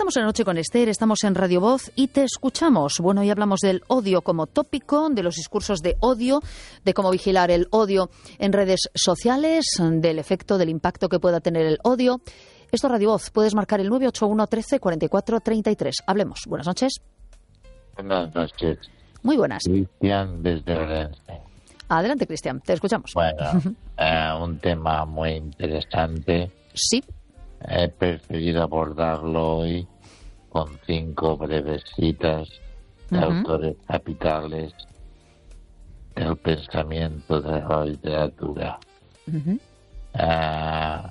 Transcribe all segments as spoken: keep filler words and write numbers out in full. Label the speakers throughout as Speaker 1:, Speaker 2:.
Speaker 1: Estamos en Noche con Esther, estamos en Radio Voz y te escuchamos. Bueno, hoy hablamos del odio como tópico, de los discursos de odio, de cómo vigilar el odio en redes sociales, del efecto, del impacto que pueda tener el odio. Esto es Radio Voz. Puedes marcar el nueve ocho uno trece cuarenta y cuatro treinta y tres. Hablemos. Buenas noches.
Speaker 2: Buenas noches.
Speaker 1: Muy buenas.
Speaker 2: Cristian desde Orense.
Speaker 1: Adelante, Cristian. Te escuchamos.
Speaker 2: Bueno, eh, un tema muy interesante.
Speaker 1: Sí.
Speaker 2: He preferido abordarlo hoy con cinco breves citas de
Speaker 1: Uh-huh.
Speaker 2: autores capitales del pensamiento de la literatura.
Speaker 1: Uh-huh.
Speaker 2: Eh,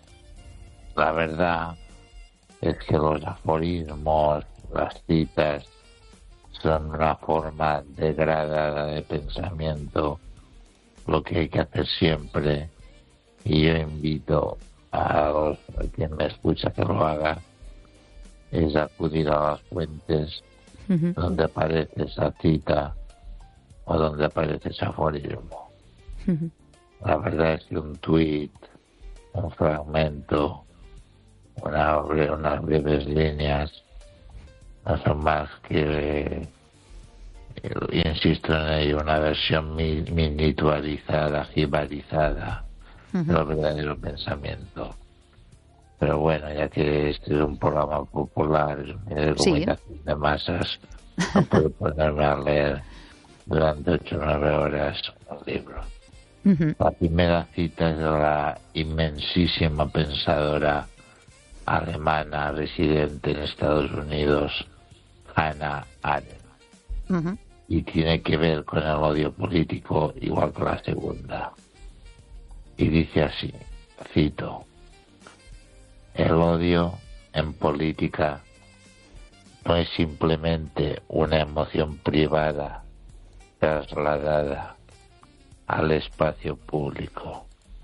Speaker 2: la verdad es que los aforismos, las citas, son una forma degradada de pensamiento. Lo que hay que hacer siempre, y yo invito a, los, a quien me escucha que lo haga, es acudir a las fuentes
Speaker 1: Uh-huh.
Speaker 2: donde aparece esa cita o donde aparece ese aforismo.
Speaker 1: Uh-huh.
Speaker 2: La verdad es que un tuit, un fragmento, una, unas breves líneas no son más que, eh, insisto en ello, una versión mi, miniaturizada, jibarizada
Speaker 1: Uh-huh.
Speaker 2: del verdadero pensamiento. Pero bueno, ya que este es un programa popular, es un medio de
Speaker 1: Sí.
Speaker 2: comunicación de masas, no puedo ponerme a leer durante ocho o nueve horas un libro.
Speaker 1: Uh-huh.
Speaker 2: La primera cita es de la inmensísima pensadora alemana residente en Estados Unidos, Hannah Arendt,
Speaker 1: Uh-huh.
Speaker 2: y tiene que ver con el odio político igual que la segunda. Y dice así, cito: el odio en política no es simplemente una emoción privada trasladada al espacio público.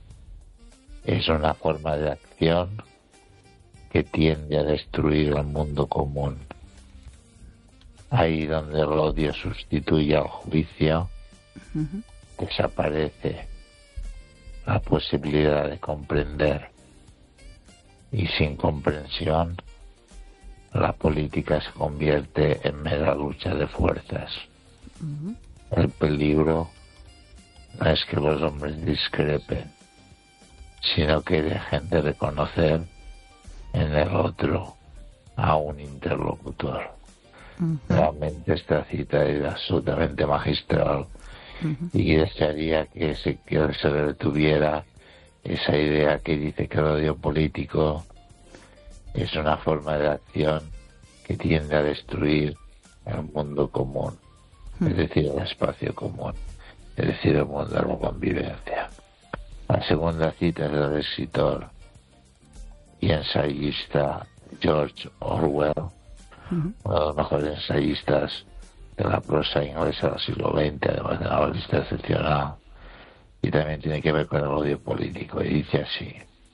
Speaker 2: Es una forma de acción que tiende a destruir el mundo común. Ahí donde el odio sustituye al juicio,
Speaker 1: Uh-huh.
Speaker 2: desaparece la posibilidad de comprender. Y sin comprensión, la política se convierte en mera lucha de fuerzas.
Speaker 1: Uh-huh.
Speaker 2: El peligro no es que los hombres discrepen, sino que dejen de reconocer en el otro a un interlocutor.
Speaker 1: Uh-huh.
Speaker 2: Realmente esta cita es absolutamente magistral
Speaker 1: Uh-huh.
Speaker 2: y desearía que se, que se retuviera esa idea que dice que el odio político es una forma de acción que tiende a destruir el mundo común,
Speaker 1: Uh-huh.
Speaker 2: es decir, el espacio común, es decir, el mundo de la convivencia. La segunda cita es del escritor y ensayista George Orwell,
Speaker 1: Uh-huh.
Speaker 2: uno de los mejores ensayistas de la prosa inglesa del siglo veinte, además de una novelista excepcional, y también tiene que ver con el odio político, y dice así: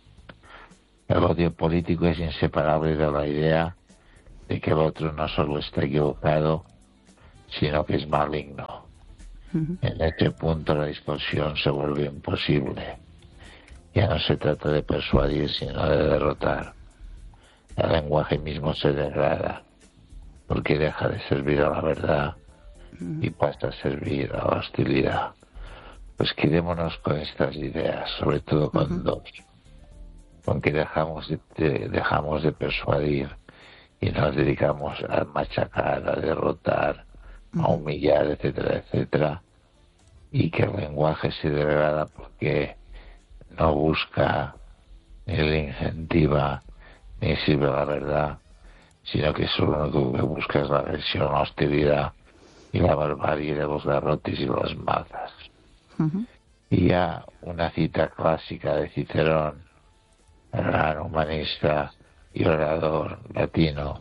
Speaker 2: el odio político es inseparable de la idea de que el otro no solo está equivocado, sino que es maligno.
Speaker 1: Uh-huh.
Speaker 2: En este punto la discusión se vuelve imposible. Ya no se trata de persuadir, sino de derrotar. El lenguaje mismo se degrada, porque deja de servir a la verdad y pasa a servir a la hostilidad. Pues quedémonos con estas ideas, sobre todo con
Speaker 1: Uh-huh.
Speaker 2: dos. Con que dejamos de, de- dejamos de persuadir y nos dedicamos a machacar, a derrotar, a humillar, etcétera, etcétera. Y que el lenguaje se degrada porque no busca, ni le incentiva, ni sirve la verdad, sino que solo lo único que busca es la agresión, la hostilidad y la barbarie de los garrotes y las mazas.
Speaker 1: Uh-huh.
Speaker 2: Y ya una cita clásica de Cicerón, el gran humanista y orador latino,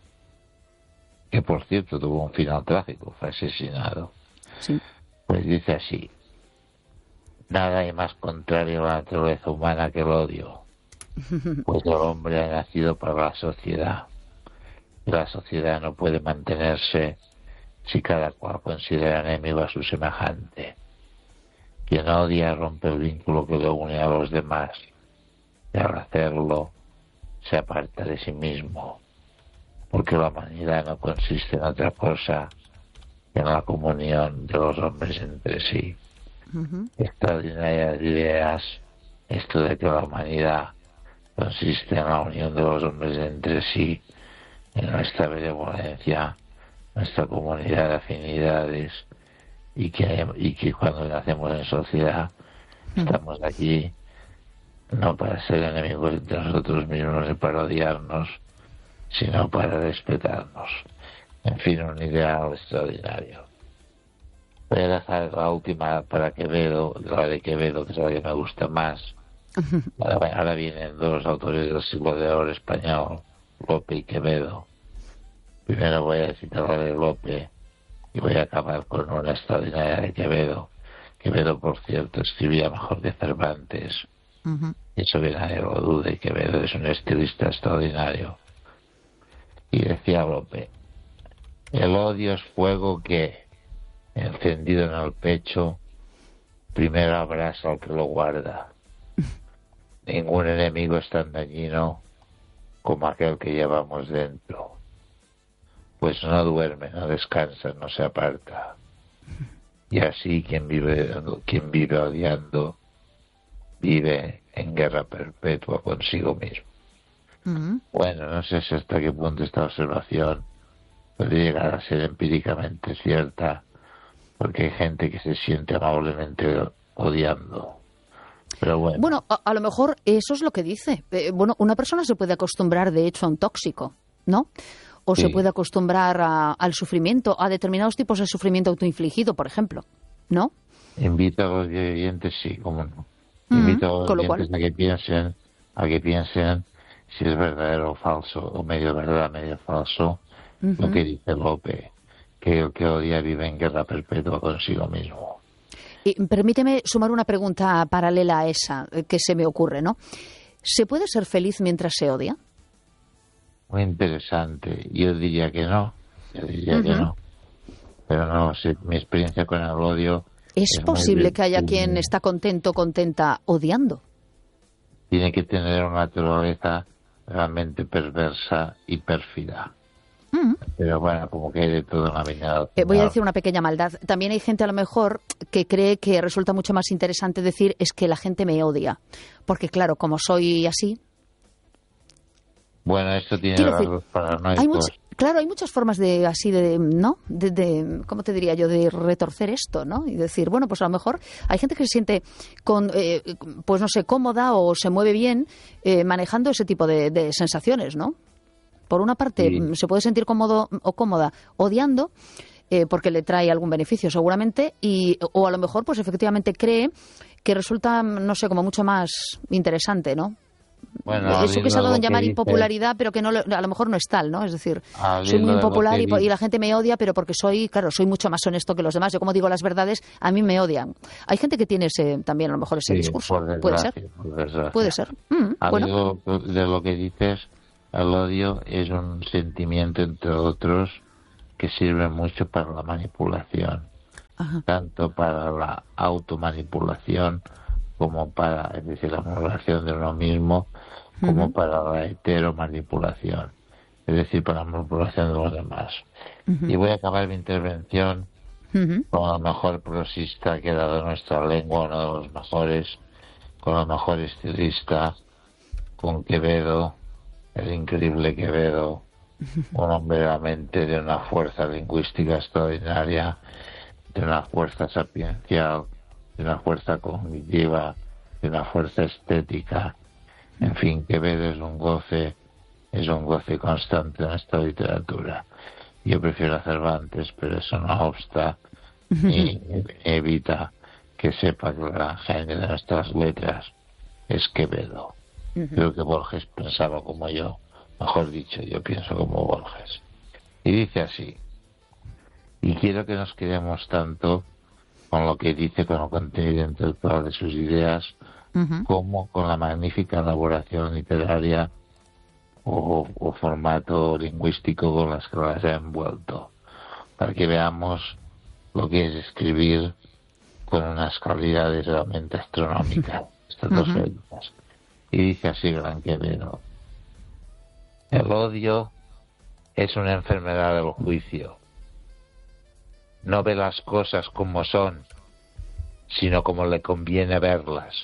Speaker 2: que por cierto tuvo un final trágico, fue asesinado.
Speaker 1: Sí.
Speaker 2: Pues dice así: nada hay más contrario a la naturaleza humana que el odio, pues el hombre ha nacido para la sociedad. Y la sociedad no puede mantenerse si cada cual considera enemigo a su semejante. Quien odia rompe el vínculo que lo une a los demás, y al hacerlo se aparta de sí mismo. porque la humanidad no consiste en otra cosa que en la comunión de los hombres entre sí. Uh-huh. Extraordinarias ideas, esto de que la humanidad consiste en la unión de los hombres entre sí, en nuestra benevolencia, nuestra comunidad de afinidades, y que, y que cuando nacemos en sociedad uh-huh. estamos aquí no para ser enemigos entre nosotros mismos ni para odiarnos, sino para respetarnos. En fin, un ideal extraordinario. Voy a dejar la última para Quevedo, la de Quevedo, que es la que me gusta más. Ahora, ahora vienen dos autores del siglo de oro español, Lope y Quevedo. Primero voy a citar la de Lope y voy a acabar con una extraordinaria de Quevedo. Quevedo, por cierto, escribía mejor que Cervantes. Uh-huh. Eso que nadie lo dude, Quevedo es un estilista extraordinario. Y decía Lope: el odio es fuego que, encendido en el pecho, primero abrasa al que lo guarda. Ningún enemigo es tan dañino como aquel que llevamos dentro, pues no duerme, no descansa, no se aparta. Y así quien vive, quien vive odiando, vive en guerra perpetua consigo mismo. Uh-huh. Bueno, no sé si hasta qué punto esta observación puede llegar a ser empíricamente cierta, porque hay gente que se siente amablemente odiando. Pero bueno.
Speaker 1: Bueno, a, a lo mejor eso es lo que dice. Eh, bueno, una persona se puede acostumbrar, de hecho, a un tóxico, ¿no? O sí. se puede acostumbrar a, al sufrimiento, a determinados tipos de sufrimiento autoinfligido, por ejemplo, ¿no?
Speaker 2: Invito a los oyentes, sí, cómo no. Invito uh-huh. a los oyentes a que piensen, a que piensen si es verdadero o falso, o medio verdad, medio falso, uh-huh. lo que dice Lope, que el que odia vive en guerra perpetua consigo mismo.
Speaker 1: Y permíteme sumar una pregunta paralela a esa que se me ocurre, ¿no? ¿Se puede ser feliz mientras se odia?
Speaker 2: Muy interesante. Yo diría que no. Yo diría uh-huh. que no. Pero no sé, mi experiencia con el odio...
Speaker 1: ¿Es, es posible que haya quien está contento, contenta, odiando?
Speaker 2: Tiene que tener una naturaleza realmente perversa y pérfida. Uh-huh. Pero bueno, como que hay de todo en la vida.
Speaker 1: Eh, voy a decir una pequeña maldad. También hay gente a lo mejor que cree que resulta mucho más interesante decir es que la gente me odia. Porque claro, como soy así...
Speaker 2: Bueno, esto tiene rasgos paranoicos.
Speaker 1: Hay much, claro, hay muchas formas de así de, ¿no? De, de, ¿cómo te diría yo? De retorcer esto, ¿no? Y decir, bueno, pues a lo mejor hay gente que se siente con, eh, pues no sé, cómoda o se mueve bien eh, manejando ese tipo de, de sensaciones, ¿no? Por una parte, sí. se puede sentir cómodo o cómoda odiando eh, porque le trae algún beneficio seguramente y o a lo mejor pues efectivamente cree que resulta, no sé, como mucho más interesante, ¿no? Bueno, eso que se ha dado en llamar dice, impopularidad, pero que no a lo mejor no es tal, ¿no? Es decir, soy muy impopular y, y la gente me odia, pero porque soy, claro, soy mucho más honesto que los demás. Yo como digo las verdades, a mí me odian. Hay gente que tiene ese también a lo mejor ese
Speaker 2: sí,
Speaker 1: discurso.
Speaker 2: Desgracia,
Speaker 1: ¿Puede ser? Puede ser. Mm,
Speaker 2: bueno. De lo que dices, el odio es un sentimiento, entre otros, que sirve mucho para la manipulación. Ajá. Tanto para la automanipulación como para, es decir, la manipulación de uno mismo, como uh-huh. para la heteromanipulación, es decir, para la manipulación de los demás. Uh-huh. Y voy a acabar mi intervención uh-huh. con el mejor prosista que ha dado nuestra lengua, uno de los mejores, con el mejor estilista, con Quevedo, el increíble Quevedo, uh-huh. un hombre realmente de una fuerza lingüística extraordinaria, de una fuerza sapiencial, de una fuerza cognitiva, de una fuerza estética. En fin, Quevedo es un goce, es un goce constante en esta literatura. Yo prefiero a Cervantes, pero eso no obsta ni evita que sepa que el gran genio de nuestras letras es Quevedo. Uh-huh. Creo que Borges pensaba como yo, mejor dicho, yo pienso como Borges. Y dice así: y quiero que nos quedemos tanto con lo que dice, con el contenido intelectual de sus ideas, uh-huh. como con la magnífica elaboración literaria o, o formato lingüístico con las que las ha envuelto, para que veamos lo que es escribir con unas calidades realmente astronómicas, estas uh-huh. dos fechas. Y dice así Gran Quevedo: el odio es una enfermedad del juicio. No ve las cosas como son, sino como le conviene verlas.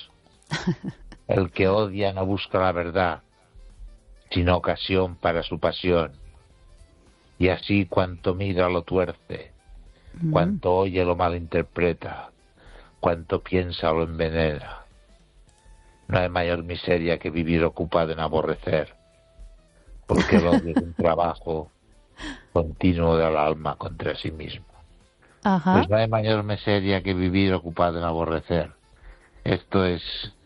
Speaker 2: El que odia no busca la verdad, sino ocasión para su pasión. Y así cuanto mira lo tuerce, mm. cuanto oye lo malinterpreta, cuanto piensa lo envenena. No hay mayor miseria que vivir ocupado en aborrecer, porque el odio es un trabajo continuo del alma contra sí mismo.
Speaker 1: Ajá.
Speaker 2: Pues no hay mayor miseria que vivir ocupado en aborrecer. Esto es,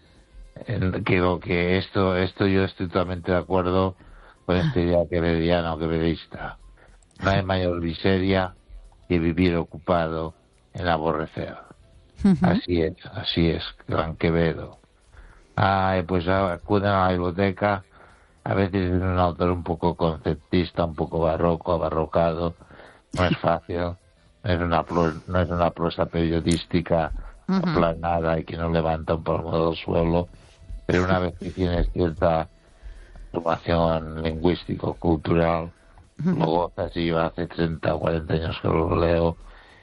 Speaker 2: creo que esto, esto yo estoy totalmente de acuerdo con esta idea quevedeana o quevedista. No hay mayor miseria que vivir ocupado en aborrecer. Uh-huh. Así es, así es, Gran Quevedo. Ay, pues acuden a la biblioteca. A veces es un autor un poco conceptista, un poco barroco, abarrocado. No es fácil. No es una prosa, no es una prosa periodística uh-huh. aplanada y que no levanta un polvo del suelo. Pero una vez que tienes cierta formación lingüístico-cultural, uh-huh. lo gozas. Y yo hace treinta o cuarenta años que lo leo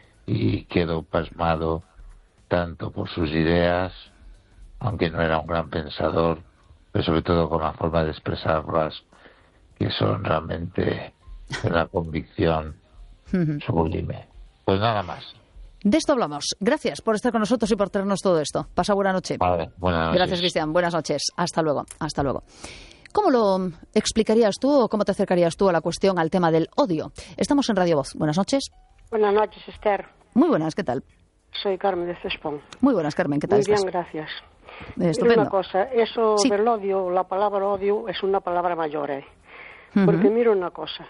Speaker 2: y quedo pasmado tanto por sus ideas, aunque no era un gran pensador, pero sobre todo con la forma de expresarlas, que son realmente una convicción uh-huh. sublime. Pues nada más.
Speaker 1: De esto hablamos. Gracias por estar con nosotros y por traernos todo esto. Pasa buena noche.
Speaker 2: Vale, buenas noches.
Speaker 1: Gracias, Cristian. Buenas noches. Hasta luego. Hasta luego. ¿Cómo lo explicarías tú o cómo te acercarías tú a la cuestión, al tema del odio? Estamos en Radio Voz. Buenas noches.
Speaker 3: Buenas noches, Esther.
Speaker 1: Muy buenas, ¿qué tal?
Speaker 3: Soy Carmen de Cespón.
Speaker 1: Muy buenas, Carmen, ¿qué tal
Speaker 3: Muy
Speaker 1: estás?
Speaker 3: Muy bien, gracias.
Speaker 1: Estupendo.
Speaker 3: Una cosa, eso sí. del odio, la palabra odio es una palabra mayor, ¿eh? Uh-huh. Porque mira una cosa,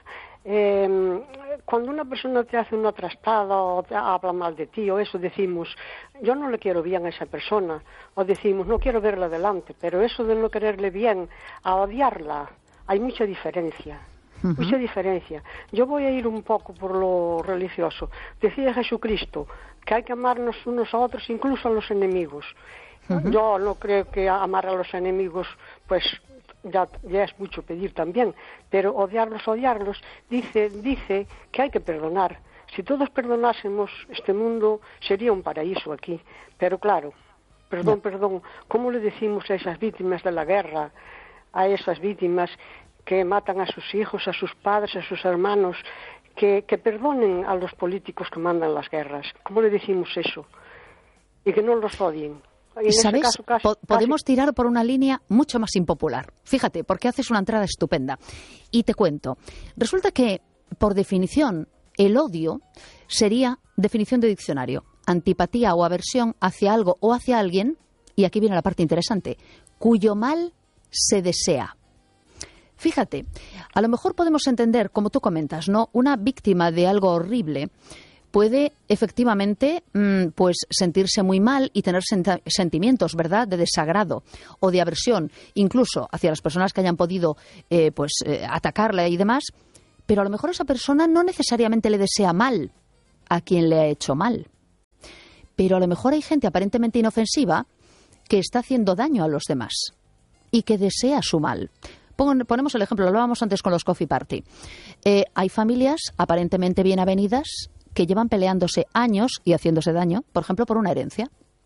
Speaker 3: eh, cuando una persona te hace una trastada o te habla mal de ti o eso, decimos, yo no le quiero bien a esa persona, o decimos, no quiero verla delante, pero eso de no quererle bien a odiarla, hay mucha diferencia. Uh-huh. Mucha diferencia. Yo voy a ir un poco por lo religioso. Decía Jesucristo que hay que amarnos unos a otros, incluso a los enemigos. Uh-huh. Yo no creo que amar a los enemigos, pues ya, ya es mucho pedir también, pero odiarlos, odiarlos, dice, dice que hay que perdonar. Si todos perdonásemos, este mundo sería un paraíso aquí. Pero claro, perdón, yeah. perdón, ¿cómo le decimos a esas víctimas de la guerra, a esas víctimas que matan a sus hijos, a sus padres, a sus hermanos, que, que perdonen a los políticos que mandan las guerras? ¿Cómo le decimos eso? Y que no los odien.
Speaker 1: Y ¿sabes? Caso, casi, po- podemos casi... tirar por una línea mucho más impopular. Fíjate, porque haces una entrada estupenda. Y te cuento. Resulta que, por definición, el odio sería, definición de diccionario, antipatía o aversión hacia algo o hacia alguien, y aquí viene la parte interesante, cuyo mal se desea. Fíjate, a lo mejor podemos entender, como tú comentas, ¿no? Una víctima de algo horrible puede efectivamente mmm, pues sentirse muy mal y tener sent- sentimientos, ¿verdad?, de desagrado o de aversión, incluso hacia las personas que hayan podido eh, pues eh, atacarle y demás, pero a lo mejor esa persona no necesariamente le desea mal a quien le ha hecho mal. Pero a lo mejor hay gente aparentemente inofensiva que está haciendo daño a los demás y que desea su mal. Pon- ponemos el ejemplo, lo hablábamos antes con los Coffee Party. Eh, hay familias aparentemente bien avenidas que llevan peleándose años y haciéndose daño, por ejemplo, por una herencia.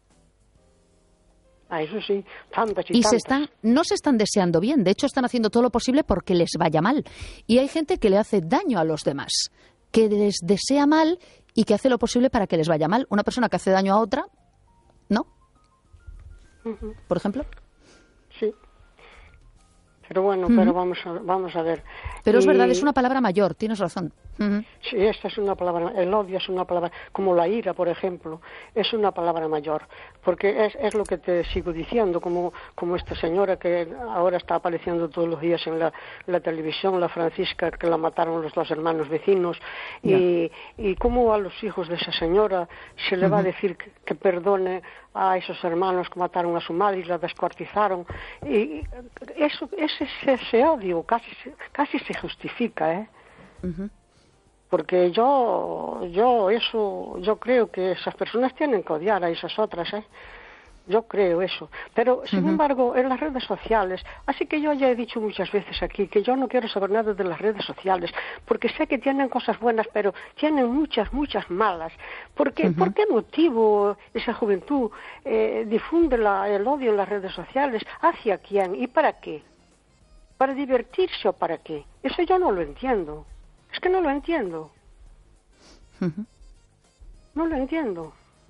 Speaker 3: Ah, eso sí, tantas y,
Speaker 1: y
Speaker 3: tantas.
Speaker 1: se están, no se están deseando bien, de hecho están haciendo todo lo posible porque les vaya mal. Y hay gente que le hace daño a los demás, que les desea mal y que hace lo posible para que les vaya mal. Una persona que hace daño a otra, ¿no? Uh-huh. ¿Por ejemplo?
Speaker 3: Sí. Pero bueno, uh-huh. pero vamos a, vamos a ver.
Speaker 1: Pero
Speaker 3: y...
Speaker 1: es verdad, es una palabra mayor, tienes razón. Uh-huh.
Speaker 3: Sí, esta es una palabra, el odio es una palabra, como la ira, por ejemplo, es una palabra mayor, porque es, es lo que te sigo diciendo, como, como esta señora que ahora está apareciendo todos los días en la, la televisión, la Francisca, que la mataron los dos hermanos vecinos, yeah. y, y cómo a los hijos de esa señora se le uh-huh. va a decir que, que perdone a esos hermanos que mataron a su madre y la descuartizaron, y eso, ese, ese odio casi, casi se justifica, ¿eh? Uh-huh. Porque yo, yo eso, yo creo que esas personas tienen que odiar a esas otras, ¿eh? Yo creo eso. Pero, sin
Speaker 1: Uh-huh.
Speaker 3: embargo, en las redes sociales, así que yo ya he dicho muchas veces aquí que yo no quiero saber nada de las redes sociales, porque sé que tienen cosas buenas, pero tienen muchas, muchas malas. ¿Por qué,
Speaker 1: Uh-huh.
Speaker 3: ¿por qué motivo esa juventud eh, difunde la, el odio en las redes sociales? ¿Hacia quién y para qué? ¿Para divertirse o para qué? Eso yo no lo entiendo. Es que no lo entiendo.
Speaker 1: Uh-huh.
Speaker 3: No lo entiendo.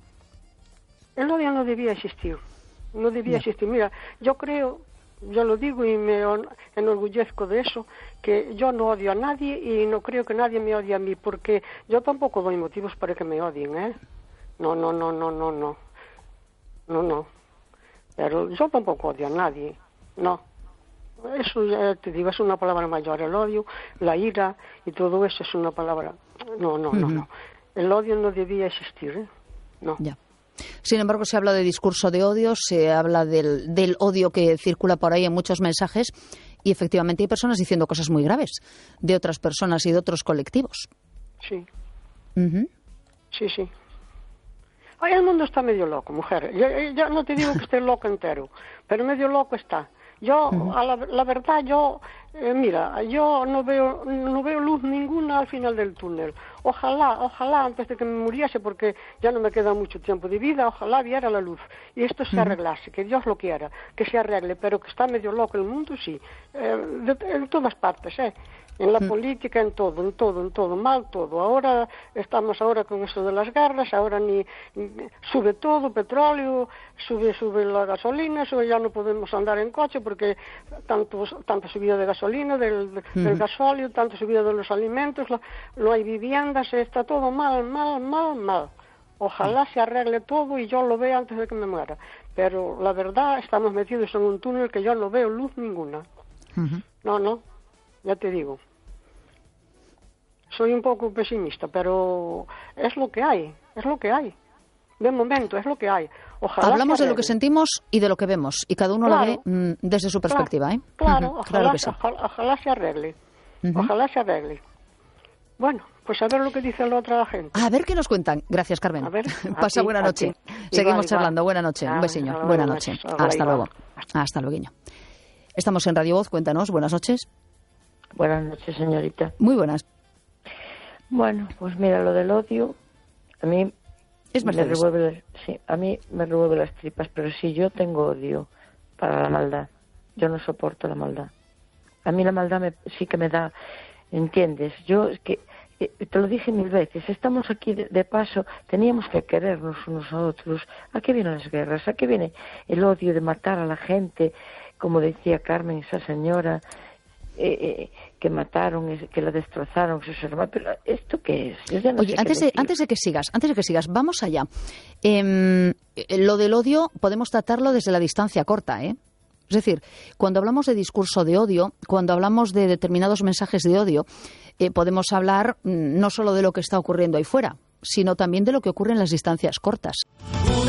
Speaker 3: El odio no debía existir, no debía
Speaker 1: Yeah.
Speaker 3: existir. Mira, yo creo, yo lo digo y me enorgullezco de eso, que yo no odio a nadie y no creo que nadie me odie a mí, porque yo tampoco doy motivos para que me odien, ¿eh? No, no, no, no, no, no, no, no. Pero yo tampoco odio a nadie, no. Eso ya te digo, es una palabra mayor, el odio, la ira y todo eso es una palabra. No, no, no,
Speaker 1: Uh-huh.
Speaker 3: no. El odio no debía existir, ¿eh? No.
Speaker 1: Ya. Sin embargo, se habla de discurso de odio, se habla del, del odio que circula por ahí en muchos mensajes y efectivamente hay personas diciendo cosas muy graves de otras personas y de otros colectivos.
Speaker 3: Sí.
Speaker 1: Uh-huh.
Speaker 3: Sí, sí. Ay, el mundo está medio loco, mujer. Yo, yo no te digo que esté loco entero, pero medio loco está. Yo, a la, la verdad, yo, eh, mira, yo no veo, no veo luz ninguna al final del túnel. Ojalá, ojalá antes de que me muriese, porque ya no me queda mucho tiempo de vida, ojalá viera la luz y esto se arreglase, que Dios lo quiera, que se arregle, pero que está medio loco el mundo, sí, eh, de, en todas partes, eh. En la política, en todo, en todo, en todo, mal todo. Ahora estamos ahora con eso de las guerras, ahora ni, ni sube todo, petróleo, sube sube la gasolina, sube, ya no podemos andar en coche porque tanto tanta subida de gasolina, del,
Speaker 1: Uh-huh.
Speaker 3: del gasóleo, tanta subida de los alimentos, lo, no hay viviendas, está todo mal, mal, mal, mal. Ojalá se arregle todo y yo lo vea antes de que me muera. Pero la verdad, estamos metidos en un túnel que yo no veo luz ninguna.
Speaker 1: Uh-huh.
Speaker 3: No, no. Ya te digo, soy un poco pesimista, pero es lo que hay, es lo que hay. De momento, es lo que hay. Ojalá
Speaker 1: Hablamos
Speaker 3: se
Speaker 1: de lo que
Speaker 3: arregle.
Speaker 1: sentimos y de lo que vemos, y cada uno
Speaker 3: Claro.
Speaker 1: lo ve mm, desde su perspectiva, ¿eh?
Speaker 3: Claro,
Speaker 1: Ujú,
Speaker 3: ojalá,
Speaker 1: claro que sí.
Speaker 3: ojalá, ojalá se arregle.
Speaker 1: Ujú.
Speaker 3: Ojalá se arregle. Bueno, pues a ver lo que dice la otra gente.
Speaker 1: A ver qué nos cuentan. Gracias, Carmen.
Speaker 3: A ver,
Speaker 1: Pasa
Speaker 3: a ti,
Speaker 1: buena
Speaker 3: a
Speaker 1: noche.
Speaker 3: ti.
Speaker 1: Seguimos
Speaker 3: Igual, igual.
Speaker 1: charlando. Buena noche. Un
Speaker 3: Ah,
Speaker 1: besiño.
Speaker 3: hasta
Speaker 1: Buena
Speaker 3: luego,
Speaker 1: noche.
Speaker 3: hasta
Speaker 1: Hasta
Speaker 3: luego.
Speaker 1: luego. Hasta luego. Estamos en Radio Voz. Cuéntanos. Buenas noches.
Speaker 4: Buenas noches, señorita.
Speaker 1: Muy buenas.
Speaker 4: Bueno, pues mira, lo del odio, a mí
Speaker 1: Es
Speaker 4: me
Speaker 1: Mercedes.
Speaker 4: revuelve, sí, a mí me revuelve las tripas, pero si yo tengo odio para la maldad, yo no soporto la maldad. A mí la maldad me, sí que me da, ¿entiendes? Yo es que eh, te lo dije mil veces, estamos aquí de, de paso, teníamos que querernos unos a otros. ¿A qué vienen las guerras? ¿A qué viene el odio de matar a la gente? Como decía Carmen, esa señora, eh, eh, que mataron, eh, que la destrozaron, sus hermanos. Pero ¿esto qué es? Yo ya no
Speaker 1: Oye,
Speaker 4: sé qué
Speaker 1: antes de,
Speaker 4: decir.
Speaker 1: antes de que sigas, antes de que sigas, vamos allá. Em, eh, lo del odio podemos tratarlo desde la distancia corta, ¿eh? Es decir, cuando hablamos de discurso de odio, cuando hablamos de determinados mensajes de odio, eh, podemos hablar mm, no solo de lo que está ocurriendo ahí fuera, sino también de lo que ocurre en las distancias cortas.